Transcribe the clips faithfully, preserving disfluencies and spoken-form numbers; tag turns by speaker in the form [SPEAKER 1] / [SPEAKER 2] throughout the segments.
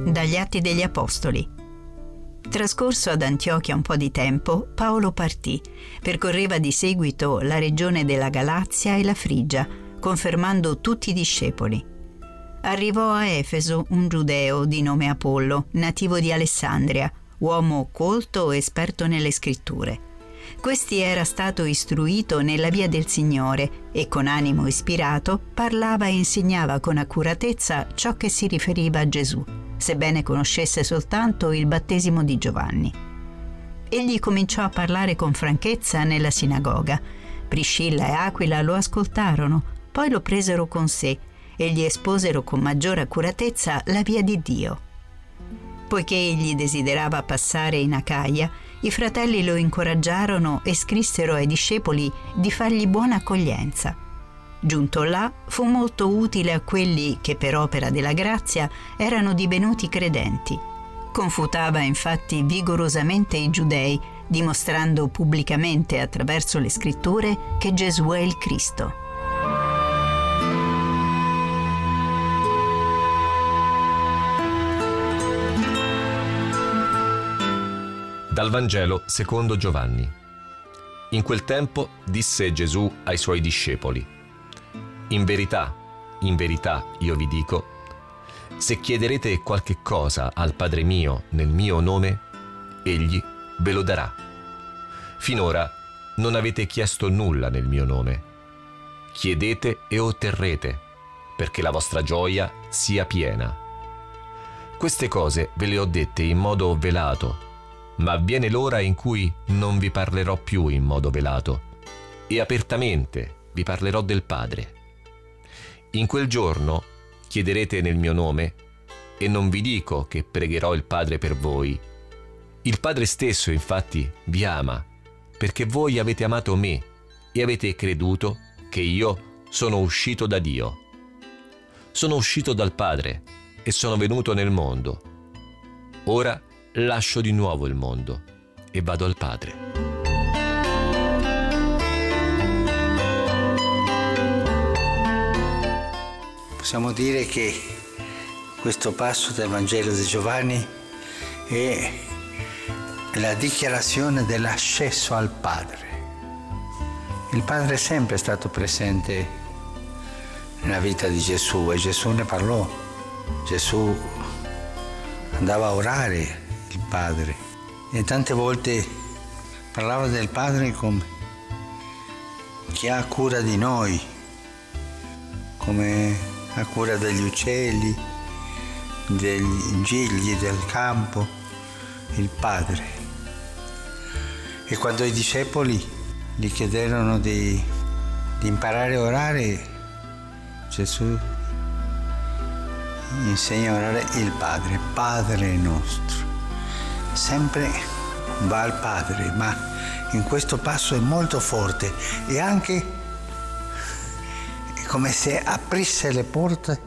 [SPEAKER 1] dagli Atti degli Apostoli. Trascorso ad Antiochia un po' di tempo, Paolo partì. Percorreva di seguito la regione della Galazia e la Frigia, confermando tutti i discepoli. Arrivò a Efeso un giudeo di nome Apollo, nativo di Alessandria, uomo colto e esperto nelle scritture. Questi era stato istruito nella via del Signore e con animo ispirato parlava e insegnava con accuratezza ciò che si riferiva a Gesù, sebbene conoscesse soltanto il battesimo di Giovanni. Egli cominciò a parlare con franchezza nella sinagoga. Priscilla e Aquila lo ascoltarono, poi lo presero con sé e gli esposero con maggiore accuratezza la via di Dio. Poiché egli desiderava passare in Acaia, i fratelli lo incoraggiarono e scrissero ai discepoli di fargli buona accoglienza. Giunto là, fu molto utile a quelli che per opera della grazia erano divenuti credenti. Confutava infatti vigorosamente i giudei, dimostrando pubblicamente attraverso le scritture che Gesù è il Cristo.
[SPEAKER 2] Dal Vangelo secondo Giovanni. In quel tempo disse Gesù ai suoi discepoli: In verità, in verità io vi dico, se chiederete qualche cosa al Padre mio nel mio nome, egli ve lo darà. Finora non avete chiesto nulla nel mio nome. Chiedete e otterrete, perché la vostra gioia sia piena. Queste cose ve le ho dette in modo velato, ma viene l'ora in cui non vi parlerò più in modo velato, e apertamente vi parlerò del Padre. In quel giorno chiederete nel mio nome, e non vi dico che pregherò il Padre per voi. Il Padre stesso, infatti, vi ama, perché voi avete amato me e avete creduto che io sono uscito da Dio. Sono uscito dal Padre e sono venuto nel mondo. Ora lascio di nuovo il mondo e vado al Padre.
[SPEAKER 3] Possiamo dire che questo passo del Vangelo di Giovanni è la dichiarazione dell'accesso al Padre. Il Padre è sempre stato presente nella vita di Gesù e Gesù ne parlò. Gesù andava a orare il Padre e tante volte parlava del Padre come chi ha cura di noi, come ha cura degli uccelli, degli gigli del campo, il Padre. E quando i discepoli gli chiedevano di, di imparare a orare, Gesù insegna a orare il Padre, Padre nostro. Sempre va al Padre, ma in questo passo è molto forte e anche è come se aprisse le porte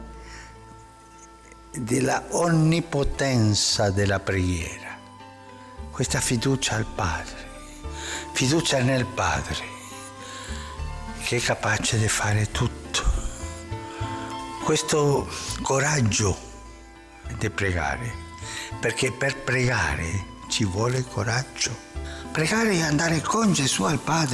[SPEAKER 3] della onnipotenza della preghiera. Questa fiducia al Padre, fiducia nel Padre, che è capace di fare tutto. Questo coraggio di pregare, perché per pregare ci vuole coraggio. Pregare è andare con Gesù al Padre.